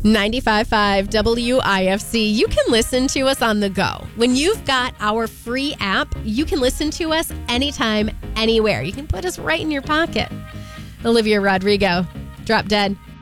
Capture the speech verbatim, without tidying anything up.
ninety-five point five W I F C. You can listen to us on the go. When you've got our free app, you can listen to us anytime, anywhere. You can put us right in your pocket. Olivia Rodrigo, Drop Dead.